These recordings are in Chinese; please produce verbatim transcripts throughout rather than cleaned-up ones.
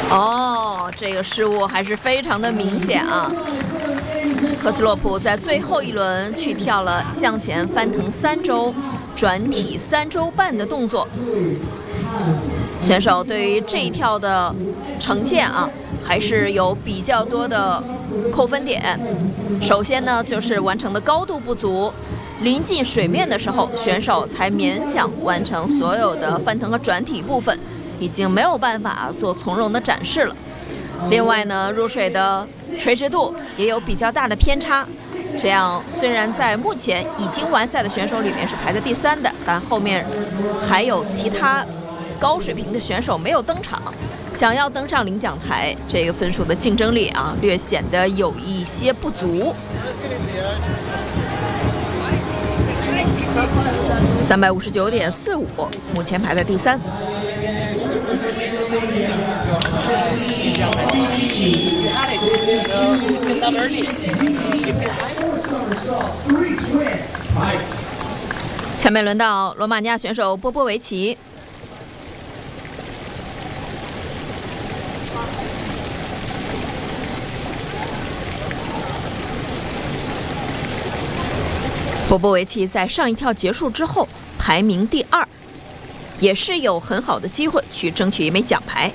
哦，这个失误还是非常的明显啊！科斯洛普在最后一轮去跳了向前翻腾三周、转体三周半的动作。选手对于这一跳的呈现啊，还是有比较多的扣分点。首先呢，就是完成的高度不足，临近水面的时候，选手才勉强完成所有的翻腾和转体部分，已经没有办法做从容的展示了。另外呢，入水的垂直度也有比较大的偏差，这样虽然在目前已经完赛的选手里面是排在第三的，但后面还有其他高水平的选手没有登场，想要登上领奖台，这个分数的竞争力啊，略显得有一些不足。三百五十九点四五，目前排在第三。下面轮到罗马尼亚选手波波维奇。波波维奇在上一跳结束之后排名第二，也是有很好的机会去争取一枚奖牌。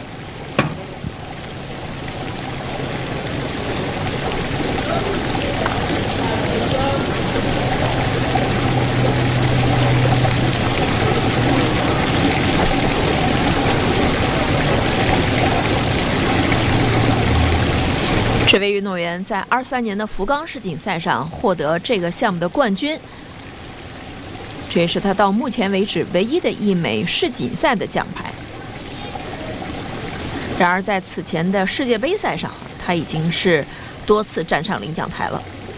这位运动员在二三年的福冈世锦赛上获得这个项目的冠军，这也是他到目前为止唯一的一枚世锦赛的奖牌。然而在此前的世界杯赛上，他已经是多次站上领奖台了。